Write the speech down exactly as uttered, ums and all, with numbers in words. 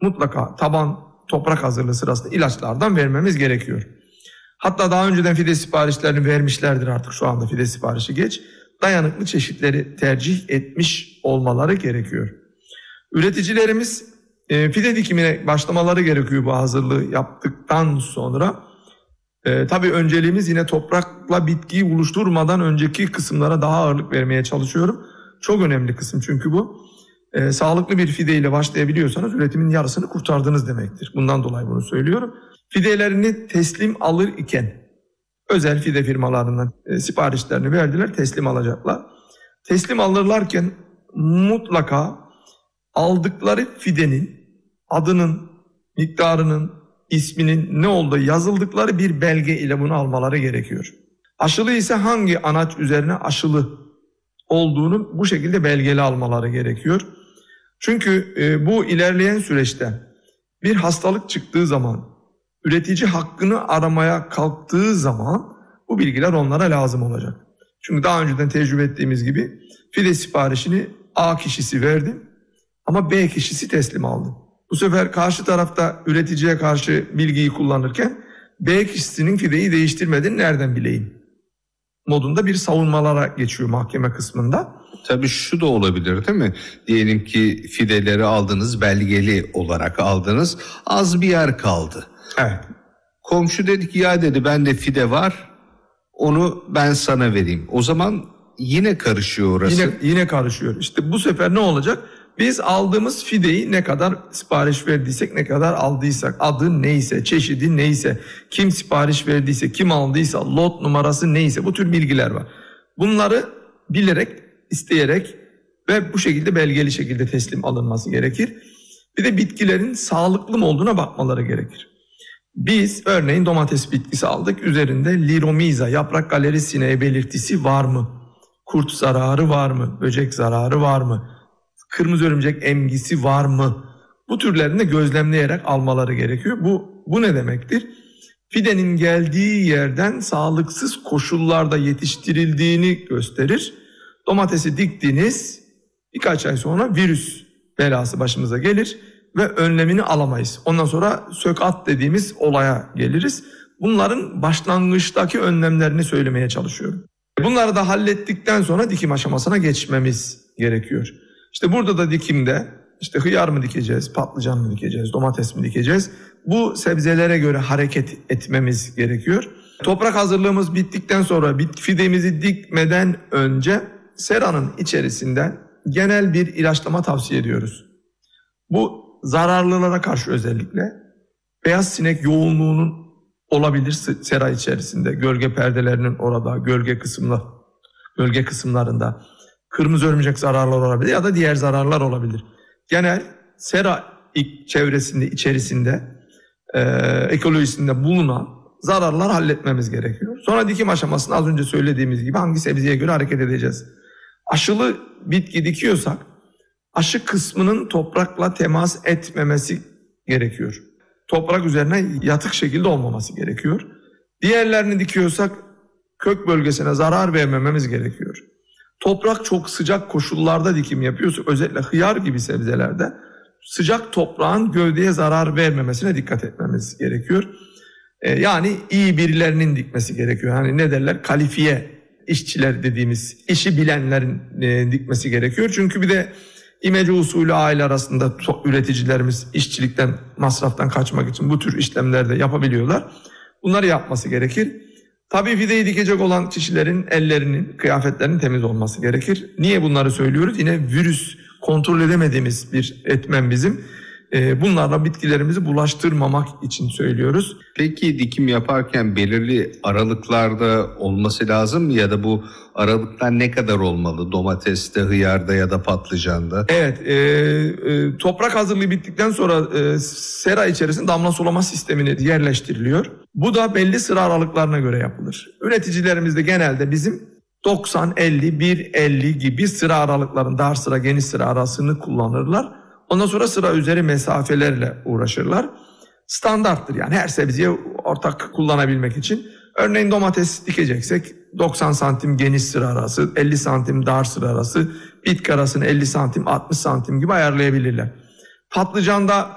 mutlaka taban toprak hazırlığı sırasında ilaçlardan vermemiz gerekiyor. Hatta daha önceden fide siparişlerini vermişlerdir, artık şu anda fide siparişi geç. Dayanıklı çeşitleri tercih etmiş olmaları gerekiyor. Üreticilerimiz e, fide dikimine başlamaları gerekiyor bu hazırlığı yaptıktan sonra. E, tabii önceliğimiz yine toprakla bitkiyi buluşturmadan önceki kısımlara daha ağırlık vermeye çalışıyorum. Çok önemli kısım çünkü bu. E, sağlıklı bir fideyle başlayabiliyorsanız üretimin yarısını kurtardınız demektir. Bundan dolayı bunu söylüyorum. Fidelerini teslim alır iken özel fide firmalarından e, siparişlerini verdiler, teslim alacaklar. Teslim alırlarken mutlaka aldıkları fidenin adının, miktarının, isminin ne olduğu yazıldıkları bir belge ile bunu almaları gerekiyor. Aşılı ise hangi anaç üzerine aşılı olduğunu bu şekilde belgeli almaları gerekiyor. Çünkü e, bu ilerleyen süreçte bir hastalık çıktığı zaman, üretici hakkını aramaya kalktığı zaman bu bilgiler onlara lazım olacak. Çünkü daha önceden tecrübe ettiğimiz gibi fide siparişini A kişisi verdi ama B kişisi teslim aldı. Bu sefer karşı tarafta üreticiye karşı bilgiyi kullanırken B kişisinin fideyi değiştirmediğini nereden bileyim modunda bir savunmalara geçiyor mahkeme kısmında. Tabii şu da olabilir değil mi? Diyelim ki fideleri aldınız, belgeli olarak aldınız, az bir yer kaldı. Evet. Komşu dedi ki ya dedi bende fide var, onu ben sana vereyim. O zaman yine karışıyor orası. Yine, yine karışıyor. İşte bu sefer ne olacak? Biz aldığımız fideyi ne kadar sipariş verdiysek, ne kadar aldıysak, adı neyse, çeşidi neyse, kim sipariş verdiyse, kim aldıysa, lot numarası neyse, bu tür bilgiler var. Bunları bilerek, isteyerek ve bu şekilde belgeli şekilde teslim alınması gerekir. Bir de bitkilerin sağlıklı mı olduğuna bakmaları gerekir. Biz örneğin domates bitkisi aldık. Üzerinde liromiza, yaprak galeri sineği belirtisi var mı? Kurt zararı var mı? Böcek zararı var mı? Kırmızı örümcek emgisi var mı? Bu türlerini de gözlemleyerek almaları gerekiyor. Bu, bu ne demektir? Fidenin geldiği yerden sağlıksız koşullarda yetiştirildiğini gösterir. Domatesi diktiniz, birkaç ay sonra virüs belası başımıza gelir ve önlemini alamayız. Ondan sonra sök at dediğimiz olaya geliriz. Bunların başlangıçtaki önlemlerini söylemeye çalışıyorum. Bunları da hallettikten sonra dikim aşamasına geçmemiz gerekiyor. İşte burada da dikimde işte hıyar mı dikeceğiz, patlıcan mı dikeceğiz, domates mi dikeceğiz? Bu sebzelere göre hareket etmemiz gerekiyor. Toprak hazırlığımız bittikten sonra fidemizi dikmeden önce seranın içerisinden genel bir ilaçlama tavsiye ediyoruz. Bu zararlılara karşı özellikle beyaz sinek yoğunluğunun olabilir sera içerisinde, gölge perdelerinin orada, gölge kısımlar, gölge kısımlarında. Kırmızı örümcek zararlar olabilir ya da diğer zararlar olabilir. Genel sera çevresinde, içerisinde, e, ekolojisinde bulunan zararlar halletmemiz gerekiyor. Sonra dikim aşamasında az önce söylediğimiz gibi hangi sebzeye göre hareket edeceğiz. Aşılı bitki dikiyorsak aşı kısmının toprakla temas etmemesi gerekiyor. Toprak üzerine yatık şekilde olmaması gerekiyor. Diğerlerini dikiyorsak kök bölgesine zarar vermememiz gerekiyor. Toprak çok sıcak koşullarda dikim yapıyorsak, özellikle hıyar gibi sebzelerde sıcak toprağın gövdeye zarar vermemesine dikkat etmemiz gerekiyor. Ee, yani iyi birilerinin dikmesi gerekiyor. Hani ne derler? Kalifiye işçiler dediğimiz, işi bilenlerin e, dikmesi gerekiyor. Çünkü bir de imece usulü aile arasında üreticilerimiz işçilikten, masraftan kaçmak için bu tür işlemler de yapabiliyorlar. Bunları yapması gerekir. Tabii fideyi dikecek olan kişilerin ellerinin, kıyafetlerinin temiz olması gerekir. Niye bunları söylüyoruz? Yine virüs kontrol edemediğimiz bir etmen bizim. Bunlarla bitkilerimizi bulaştırmamak için söylüyoruz. Peki dikim yaparken belirli aralıklarda olması lazım mı ya da bu aralıklar ne kadar olmalı? Domateste, hıyarda ya da patlıcanda? Evet, e, e, toprak hazırlığı bittikten sonra e, sera içerisinde damla sulama sistemine yerleştiriliyor. Bu da belli sıra aralıklarına göre yapılır. Üreticilerimiz de genelde bizim doksan elli, bir elli gibi sıra aralıkların, dar sıra, geniş sıra arasını kullanırlar. Ondan sonra sıra üzeri mesafelerle uğraşırlar. Standarttır yani her sebzeye ortak kullanabilmek için. Örneğin domates dikeceksek doksan santim geniş sıra arası, elli santim dar sıra arası, bitki arasını elli santim, altmış santim gibi ayarlayabilirler. Patlıcanda